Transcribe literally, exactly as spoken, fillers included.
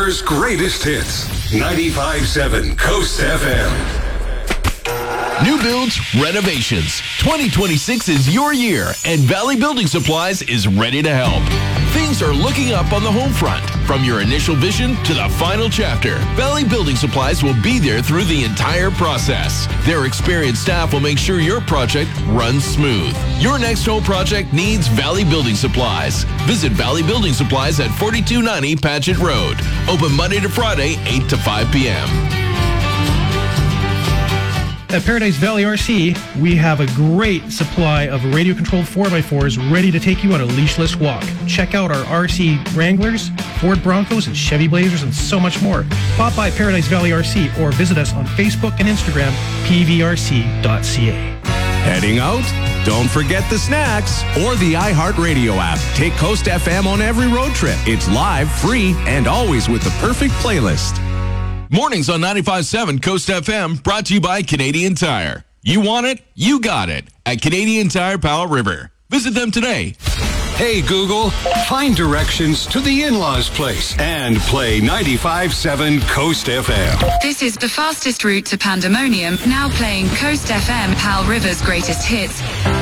River's greatest hits. ninety-five point seven Coast F M. New builds, renovations. twenty twenty-six is your year, and Valley Building Supplies is ready to help. Things are looking up on the home front. From your initial vision to the final chapter, Valley Building Supplies will be there through the entire process. Their experienced staff will make sure your project runs smooth. Your next home project needs Valley Building Supplies. Visit Valley Building Supplies at forty-two ninety Paget Road. Open Monday to Friday, eight to five p.m. At Paradise Valley R C, we have a great supply of radio-controlled four by fours ready to take you on a leashless walk. Check out our R C Wranglers, Ford Broncos, and Chevy Blazers, and so much more. Pop by Paradise Valley R C or visit us on Facebook and Instagram, p v r c dot c a. Heading out? Don't forget the snacks or the iHeartRadio app. Take Coast F M on every road trip. It's live, free, and always with the perfect playlist. Mornings on ninety-five point seven Coast F M, brought to you by Canadian Tire. You want it, you got it at Canadian Tire Powell River. Visit them today. Hey, Google, find directions to the in-laws place and play ninety-five point seven Coast F M. This is the fastest route to Pandemonium, now playing Coast F M, Powell River's greatest hits.